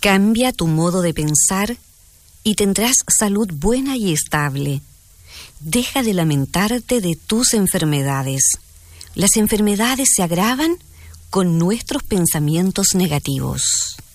Cambia tu modo de pensar y tendrás salud buena y estable. Deja de lamentarte de tus enfermedades. Las enfermedades se agravan con nuestros pensamientos negativos.